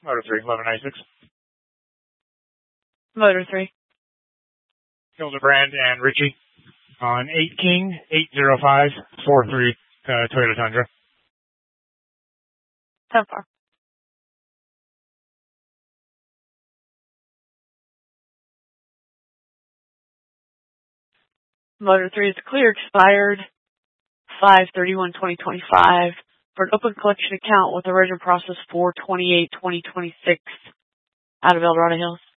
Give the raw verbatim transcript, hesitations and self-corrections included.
Motor three, eleven ninety-six. Motor three. Hildebrand and Richie on eight King, eight zero five four three, uh, Toyota Tundra. ten four. Motor three is clear, expired five thirty-one twenty twenty-five for an open collection account with a register process for twenty-eight twenty twenty-six out of El Dorado Hills.